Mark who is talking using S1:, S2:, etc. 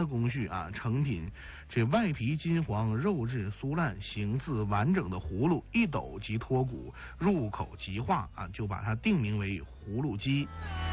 S1: 工序啊，成品这外皮金黄，肉质酥烂，形似完整的葫芦，一抖即脱骨，入口即化啊，就把它定名为葫芦鸡。